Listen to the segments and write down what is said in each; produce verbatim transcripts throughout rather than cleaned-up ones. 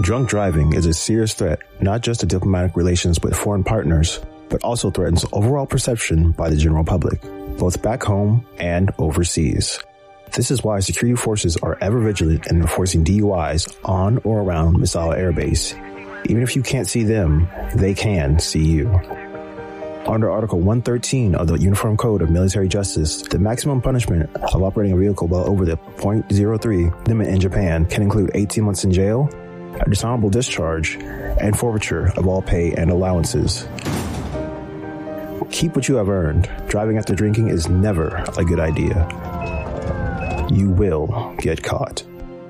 Drunk driving is a serious threat, not just to diplomatic relations with foreign partners, but also threatens overall perception by the general public, both back home and overseas. This is why security forces are ever vigilant in enforcing D U Is on or around Misawa Air Base. Even if you can't see them, they can see you. Under Article one thirteen of the Uniform Code of Military Justice, the maximum punishment of operating a vehicle well over the point zero three limit in Japan can include eighteen months in jail, a dishonorable discharge, and forfeiture of all pay and allowances. Keep what you have earned. Driving after drinking is never a good idea. You will get caught.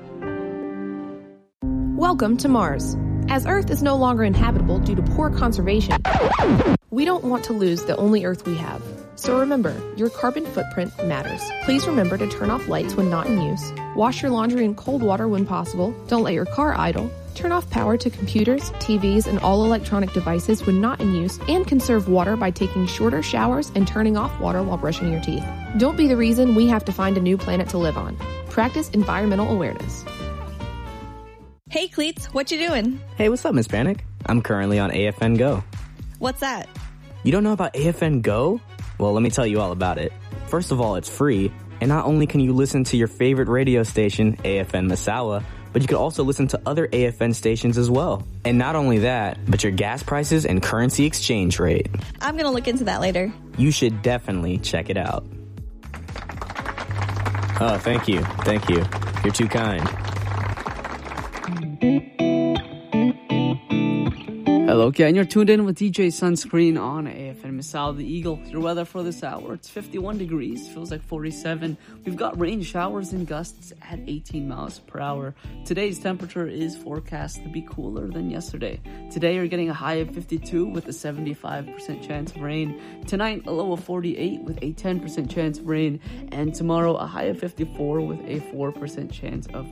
Welcome to Mars. As Earth is no longer inhabitable due to poor conservation, we don't want to lose the only Earth we have. So remember, your carbon footprint matters. Please remember to turn off lights when not in use. Wash your laundry in cold water when possible. Don't let your car idle. Turn off power to computers, T Vs, and all electronic devices when not in use, and conserve water by taking shorter showers and turning off water while brushing your teeth. Don't be the reason we have to find a new planet to live on. Practice environmental awareness. Hey, Cleats, what you doing? Hey, what's up, Miss Panic? I'm currently on A F N Go. What's that? You don't know about A F N Go? Well, let me tell you all about it. First of all, it's free, and not only can you listen to your favorite radio station, A F N Misawa, but you can also listen to other A F N stations as well. And not only that, but your gas prices and currency exchange rate. I'm gonna look into that later. You should definitely check it out. Oh, thank you. Thank you. You're too kind. Hello, okay, and you're tuned in with D J Sunscreen on A F N Misawa the Eagle. Your weather for this hour, it's fifty-one degrees, feels like forty-seven. We've got rain showers and gusts at eighteen miles per hour. Today's temperature is forecast to be cooler than yesterday. Today you're getting a high of fifty-two with a seventy-five percent chance of rain. Tonight, a low of forty-eight with a ten percent chance of rain. And tomorrow, a high of fifty-four with a four percent chance of